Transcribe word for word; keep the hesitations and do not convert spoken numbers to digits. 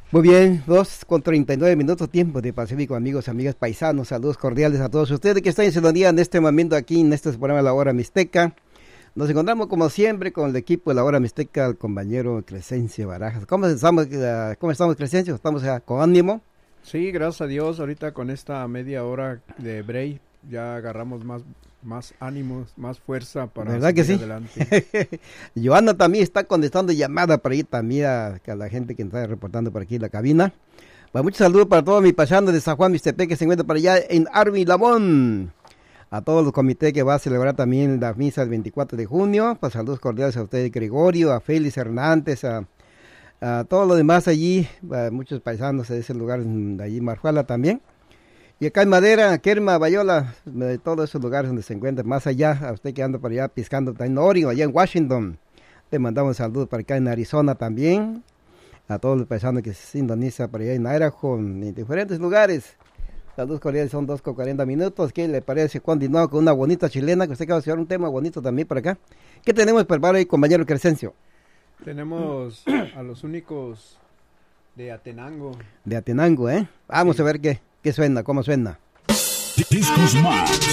Muy bien, dos con treinta y nueve minutos, tiempo de Pacífico, amigos, amigas, paisanos, saludos cordiales a todos ustedes que están en sintonía en este momento aquí en este programa La Hora Mixteca. Nos encontramos como siempre con el equipo de La Hora Mixteca, el compañero Crescencio Barajas. ¿Cómo estamos, uh, ¿cómo estamos Crescencio? ¿Estamos uh, con ánimo? Sí, gracias a Dios, ahorita con esta media hora de break ya agarramos más, más ánimos, más fuerza para ¿verdad que sí? Adelante. Joana también está contestando llamada por ahí también a, a la gente que está reportando por aquí en la cabina. Bueno, muchos saludos para todos mis paisanos de San Juan Mixtepec que se encuentran para allá en Army Lamón. A todos los comités que va a celebrar también la misa el veinticuatro de junio. Pues saludos cordiales a ustedes, Gregorio, a Félix Hernández, a, a todos los demás allí, a muchos paisanos de ese lugar, de allí Marjuala también. Y acá en Madera, Kerma, Bayola, de todos esos lugares donde se encuentran, más allá, a usted que anda por allá piscando, en Oregon, allá en Washington. Le mandamos saludos para acá en Arizona también. A todos los paisanos que se sintonizan por allá en Idaho, en diferentes lugares. Saludos cordiales, son dos con cuarenta minutos. ¿Qué le parece? Continuamos con una bonita chilena, que usted acaba de hacer un tema bonito también por acá. ¿Qué tenemos preparado ahí, compañero Crescencio? Tenemos a los únicos de Atenango. De Atenango, ¿eh? Vamos sí. a ver qué, qué suena, cómo suena. Discos más.